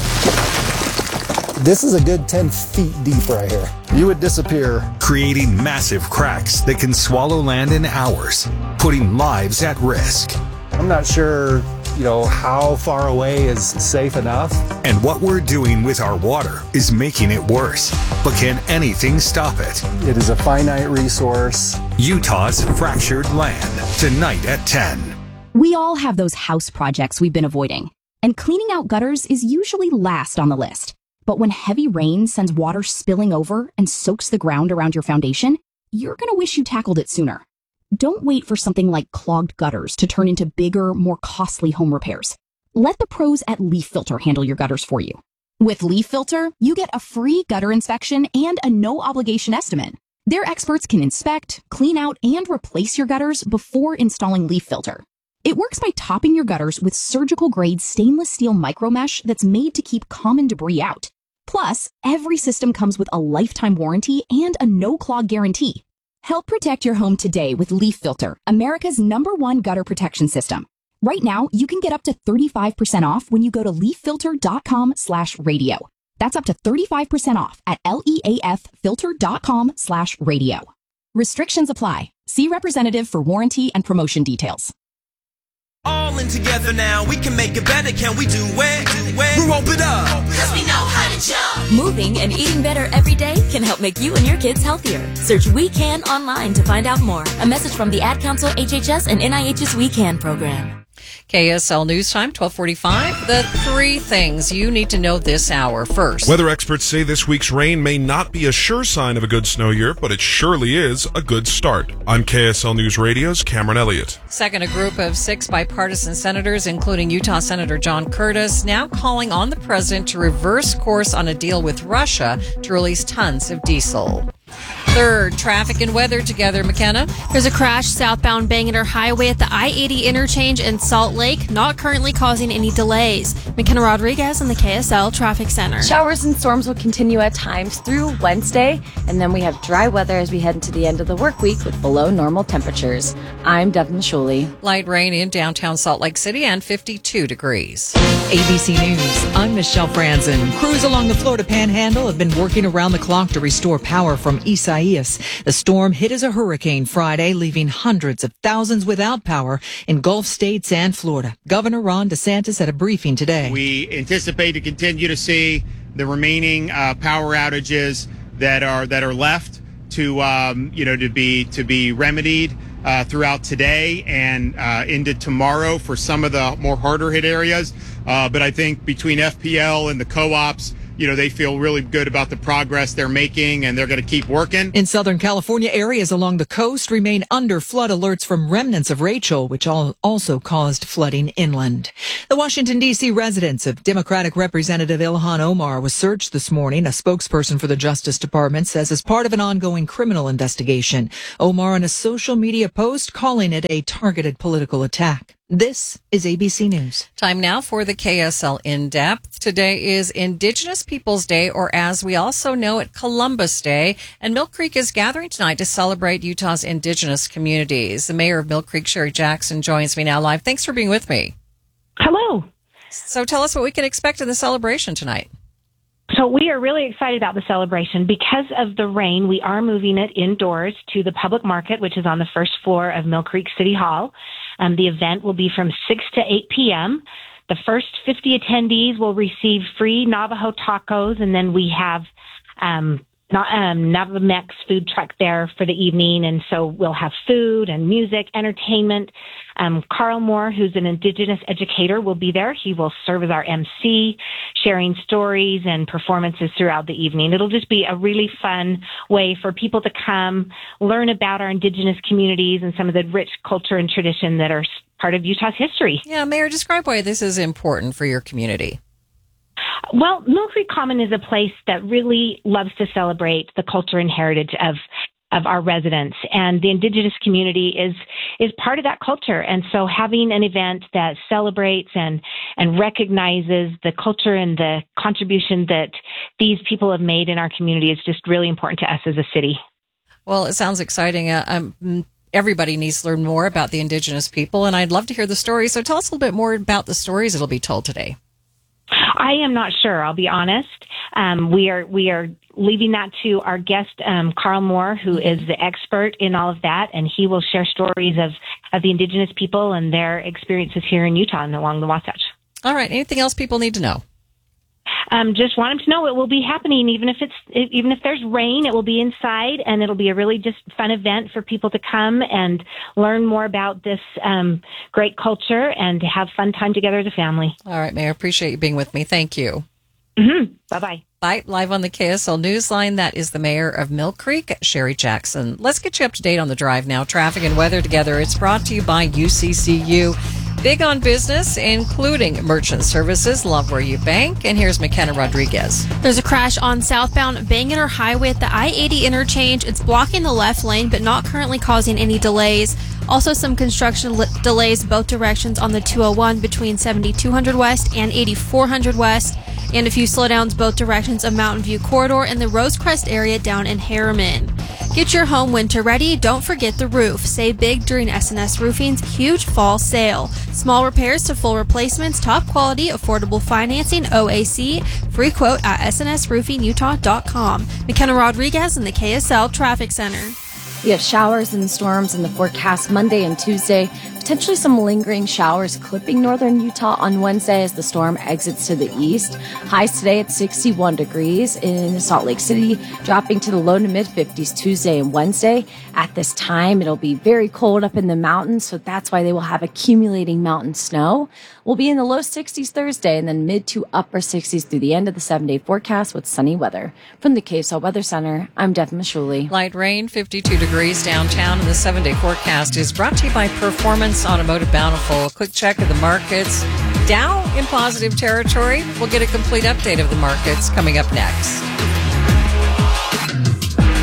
This is a good ten feet deep right here. You would disappear. Creating massive cracks that can swallow land in hours, putting lives at risk. I'm not sure, you know, how far away is safe enough. And what we're doing with our water is making it worse. But can anything stop it? It is a finite resource. Utah's fractured land, tonight at ten. We all have those house projects we've been avoiding. And cleaning out gutters is usually last on the list. But when heavy rain sends water spilling over and soaks the ground around your foundation, you're going to wish you tackled it sooner. Don't wait for something like clogged gutters to turn into bigger, more costly home repairs. Let the pros at Leaf Filter handle your gutters for you. With Leaf Filter, you get a free gutter inspection and a no-obligation estimate. Their experts can inspect, clean out, and replace your gutters before installing Leaf Filter. It works by topping your gutters with surgical-grade stainless steel micromesh that's made to keep common debris out. Plus, every system comes with a lifetime warranty and a no-clog guarantee. Help protect your home today with Leaf Filter, America's number one gutter protection system. Right now, you can get up to thirty-five percent off when you go to leaf filter dot com slash radio. That's up to thirty-five percent off at leaf filter dot com slash radio. Restrictions apply. See representative for warranty and promotion details. All in together now, we can make it better. Can we do it? Do it. We'll rope it up. Cause we know how to jump. Moving and eating better every day can help make you and your kids healthier. Search We Can online to find out more. A message from the Ad Council, H H S, and N I H's We Can program. K S L News Time, twelve forty-five. The three things you need to know this hour. First, weather experts say this week's rain may not be a sure sign of a good snow year, but it surely is a good start. I'm K S L News Radio's Cameron Elliott. Second, a group of six bipartisan senators, including Utah Senator John Curtis, now calling on the president to reverse course on a deal with Russia to release tons of diesel. Third, traffic and weather together. McKenna? There's a crash southbound Bangerter Highway at the I eighty interchange in Salt Lake, not currently causing any delays. McKenna Rodriguez in the K S L Traffic Center. Showers and storms will continue at times through Wednesday, and then we have dry weather as we head into the end of the work week with below normal temperatures. I'm Devin Shuley. Light rain in downtown Salt Lake City and fifty-two degrees. A B C News, I'm Michelle Franzen. Crews along the Florida Panhandle have been working around the clock to restore power from Isaias. The storm hit as a hurricane Friday, leaving hundreds of thousands without power in Gulf states and Florida. Governor Ron DeSantis at a briefing today. We anticipate to continue to see the remaining uh, power outages that are that are left to um, you know to be to be remedied uh, throughout today and uh, into tomorrow for some of the more harder hit areas. Uh, but I think between F P L and the co-ops, you know, they feel really good about the progress they're making, and they're going to keep working. In Southern California, areas along the coast remain under flood alerts from remnants of Rachel, which also caused flooding inland. The Washington, D C residence of Democratic Representative Ilhan Omar was searched this morning. A spokesperson for the Justice Department says as part of an ongoing criminal investigation. Omar in a social media post calling it a targeted political attack. This is A B C News. Time now for the K S L In-Depth. Today is Indigenous Peoples Day, or as we also know it, Columbus Day. And Mill Creek is gathering tonight to celebrate Utah's Indigenous communities. The mayor of Mill Creek, Sherry Jackson, joins me now live. Thanks for being with me. Hello. So tell us what we can expect in the celebration tonight. So we are really excited about the celebration. Because of the rain, we are moving it indoors to the public market, which is on the first floor of Mill Creek City Hall. Um, the event will be from six to eight p.m. The first fifty attendees will receive free Navajo tacos, and then we have um, um, Navamex food truck there for the evening. And so we'll have food and music, entertainment. Um, Carl Moore, who's an Indigenous educator, will be there. He will serve as our M C, sharing stories and performances throughout the evening. It'll just be a really fun way for people to come learn about our Indigenous communities and some of the rich culture and tradition that are part of Utah's history. Yeah, Mayor, describe why this is important for your community. Well, Mill Creek Common is a place that really loves to celebrate the culture and heritage of of our residents, and the Indigenous community is is part of that culture. And so having an event that celebrates and and recognizes the culture and the contribution that these people have made in our community is just really important to us as a city. Well, it sounds exciting. Uh, um, everybody needs to learn more about the Indigenous people, and I'd love to hear the stories. So tell us a little bit more about the stories that'll be told today. I am not sure, I'll be honest. Um, we are we are leaving that to our guest, um, Carl Moore, who is the expert in all of that, and he will share stories of, of the Indigenous people and their experiences here in Utah and along the Wasatch. All right. Anything else people need to know? Um, just want them to know it will be happening, even if it's even if there's rain, it will be inside, and it'll be a really just fun event for people to come and learn more about this um, great culture and to have fun time together as a family. All right, Mayor, appreciate you being with me. Thank you. Mm-hmm. Bye-bye. Bye. Live on the K S L Newsline, that is the mayor of Mill Creek, Sherry Jackson. Let's get you up to date on the drive now. Traffic and weather together. It's brought to you by U C C U. Big on business, including merchant services. Love where you bank. And here's McKenna Rodriguez. There's a crash on southbound Bangerter Highway at the I eighty interchange. It's blocking the left lane, but not currently causing any delays. Also, some construction li- delays both directions on the two oh one between seventy-two hundred West and eighty-four hundred West. And a few slowdowns both directions of Mountain View Corridor and the Rosecrest area down in Harriman. Get your home winter ready. Don't forget the roof. Save big during S and S Roofing's huge fall sale. Small repairs to full replacements, top quality, affordable financing, O A C. Free quote at S and S roofing utah dot com. McKenna Rodriguez in the K S L Traffic Center. We have showers and storms in the forecast Monday and Tuesday. Potentially some lingering showers clipping northern Utah on Wednesday as the storm exits to the east. Highs today at sixty-one degrees in Salt Lake City, dropping to the low to mid fifties Tuesday and Wednesday. At this time, it'll be very cold up in the mountains, so that's why they will have accumulating mountain snow. We'll be in the low sixties Thursday and then mid to upper sixties through the end of the seven-day forecast with sunny weather. From the K S L Weather Center, I'm Devin Mashuli. Light rain, fifty-two degrees downtown, and the seven-day forecast is brought to you by Performance Automotive Bountiful. A quick check of the markets. Dow in positive territory. We'll get a complete update of the markets coming up next.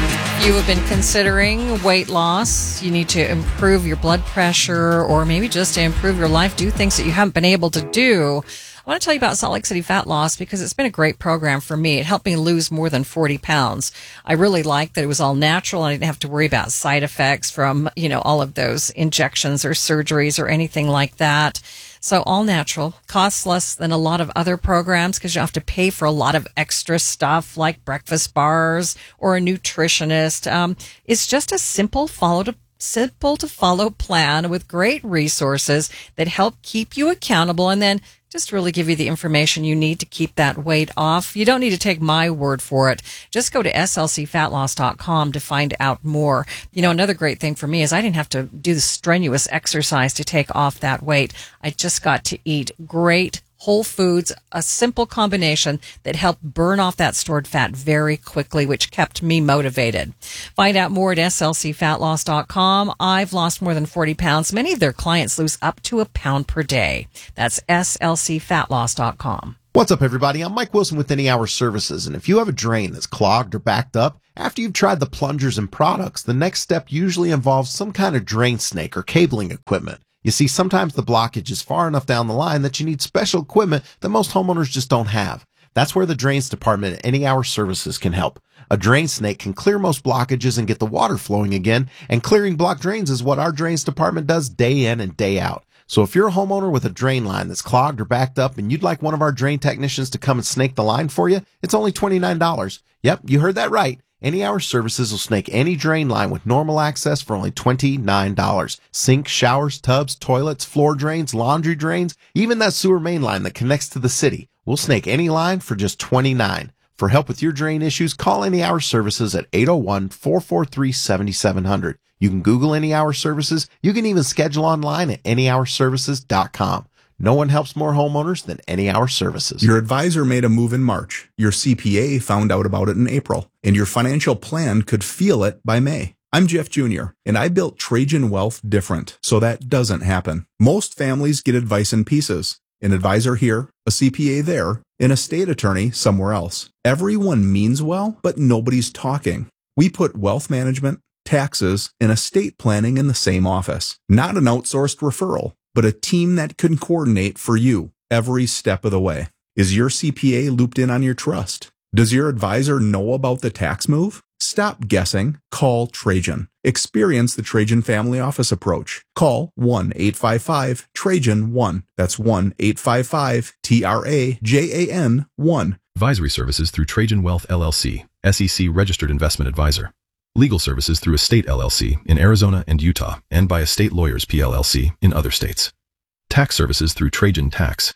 you have been considering weight loss, you need to improve your blood pressure, or maybe just to improve your life, do things that you haven't been able to do, I want to tell you about Salt Lake City Fat Loss because it's been a great program for me. It helped me lose more than forty pounds. I really liked that it was all natural. I didn't have to worry about side effects from, you know, all of those injections or surgeries or anything like that. So all natural, costs less than a lot of other programs because you have to pay for a lot of extra stuff like breakfast bars or a nutritionist. Um, it's just a simple follow to simple to follow plan with great resources that help keep you accountable and then just really give you the information you need to keep that weight off. You don't need to take my word for it. Just go to S L C fat loss dot com to find out more. You know, another great thing for me is I didn't have to do the strenuous exercise to take off that weight. I just got to eat great whole foods, a simple combination that helped burn off that stored fat very quickly, which kept me motivated. Find out more at S L C fat loss dot com. I've lost more than forty pounds. Many of their clients lose up to a pound per day. That's S L C fat loss dot com. What's up, everybody? I'm Mike Wilson with Any Hour Services, and if you have a drain that's clogged or backed up, after you've tried the plungers and products, the next step usually involves some kind of drain snake or cabling equipment. You see, sometimes the blockage is far enough down the line that you need special equipment that most homeowners just don't have. That's where the drains department at Any Hour Services can help. A drain snake can clear most blockages and get the water flowing again, and clearing blocked drains is what our drains department does day in and day out. So if you're a homeowner with a drain line that's clogged or backed up and you'd like one of our drain technicians to come and snake the line for you, it's only twenty-nine dollars. Yep, you heard that right. Any Hour Services will snake any drain line with normal access for only twenty-nine dollars. Sinks, showers, tubs, toilets, floor drains, laundry drains, even that sewer main line that connects to the city. We'll snake any line for just twenty-nine dollars. For help with your drain issues, call Any Hour Services at eight oh one, four four three, seven seven zero zero. You can Google Any Hour Services. You can even schedule online at any hour services dot com. No one helps more homeowners than Any Hour Services. Your advisor made a move in March. Your C P A found out about it in April, and your financial plan could feel it by May. I'm Jeff Junior, and I built Trajan Wealth different so that doesn't happen. Most families get advice in pieces. An advisor here, a C P A there, an estate attorney somewhere else. Everyone means well, but nobody's talking. We put wealth management, taxes, and estate planning in the same office. Not an outsourced referral, but a team that can coordinate for you every step of the way. Is your C P A looped in on your trust? Does your advisor know about the tax move? Stop guessing. Call Trajan. Experience the Trajan Family Office approach. Call one eight five five Trajan one. That's one eight five five T R A J A N one. Advisory services through Trajan Wealth L L C, S E C registered investment advisor. Legal services through Estate L L C in Arizona and Utah, and by Estate Lawyers P L L C in other states. Tax services through Trajan Tax.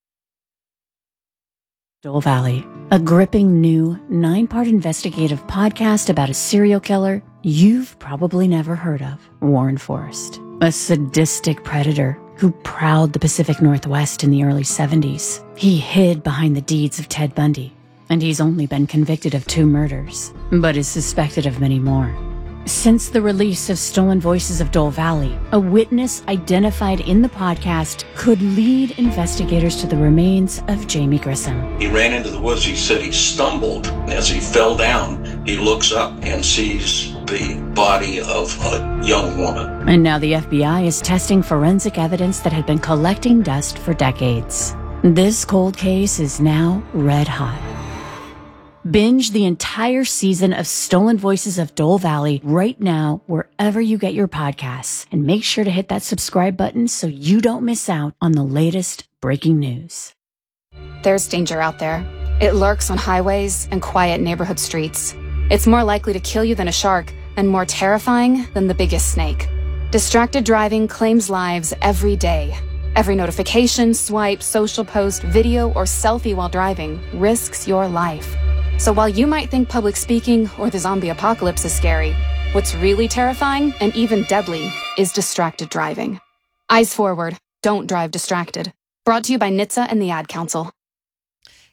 Dole Valley, a gripping new nine-part investigative podcast about a serial killer you've probably never heard of, Warren Forrest, a sadistic predator who prowled the Pacific Northwest in the early seventies. He hid behind the deeds of Ted Bundy, and he's only been convicted of two murders, but is suspected of many more. Since the release of Stolen Voices of Dole Valley, a witness identified in the podcast could lead investigators to the remains of Jamie Grissom. He ran into the woods. He said he stumbled. As he fell down, he looks up and sees the body of a young woman. And now the F B I is testing forensic evidence that had been collecting dust for decades. This cold case is now red hot. Binge the entire season of Stolen Voices of Dole Valley right now, wherever you get your podcasts. And make sure to hit that subscribe button so you don't miss out on the latest breaking news. There's danger out there. It lurks on highways and quiet neighborhood streets. It's more likely to kill you than a shark, and more terrifying than the biggest snake. Distracted driving claims lives every day. Every notification, swipe, social post, video, or selfie while driving risks your life. So while you might think public speaking or the zombie apocalypse is scary, what's really terrifying and even deadly is distracted driving. Eyes forward. Don't drive distracted. Brought to you by N H T S A and the Ad Council.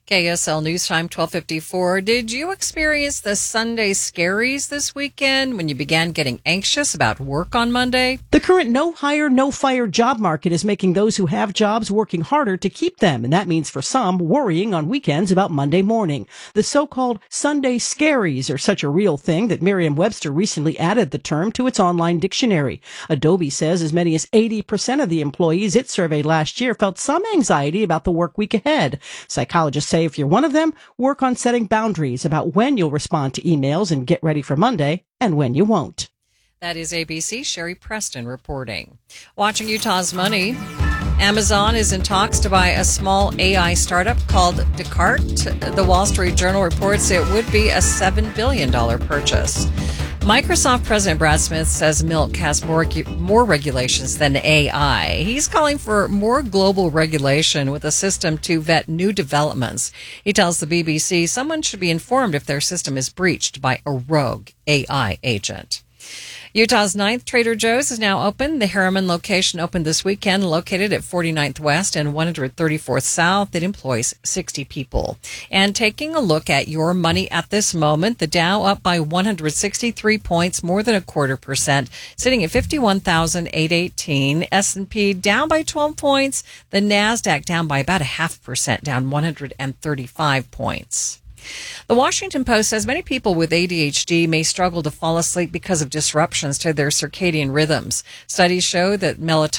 K S L News Time, twelve fifty-four. Did you experience the Sunday scaries this weekend when you began getting anxious about work on Monday? The current no hire, no fire job market is making those who have jobs working harder to keep them. And that means for some, worrying on weekends about Monday morning. The so-called Sunday scaries are such a real thing that Merriam-Webster recently added the term to its online dictionary. Adobe says as many as eighty percent of the employees it surveyed last year felt some anxiety about the work week ahead. Psychologists say if you're one of them, work on setting boundaries about when you'll respond to emails and get ready for Monday and when you won't. That is A B C Sherry Preston reporting. Watching Utah's money, Amazon is in talks to buy a small A I startup called Descartes. The Wall Street Journal reports it would be a seven billion dollars purchase. Microsoft President Brad Smith says milk has more more regulations than A I. He's calling for more global regulation with a system to vet new developments. He tells the B B C someone should be informed if their system is breached by a rogue A I agent. Utah's ninth Trader Joe's is now open. The Harriman location opened this weekend, located at forty-ninth West and one hundred thirty-fourth South. It employs sixty people. And taking a look at your money at this moment, the Dow up by one hundred sixty-three points, more than a quarter percent, sitting at fifty-one thousand eight hundred eighteen. S and P down by twelve points. The NASDAQ down by about a half percent, down one hundred thirty-five points. The Washington Post says many people with A D H D may struggle to fall asleep because of disruptions to their circadian rhythms. Studies show that melatonin